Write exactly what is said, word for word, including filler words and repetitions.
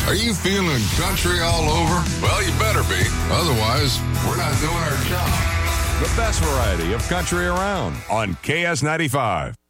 Are you feeling country all over? Well, you better be. Otherwise, we're not doing our job. The best variety of country around on K S ninety-five.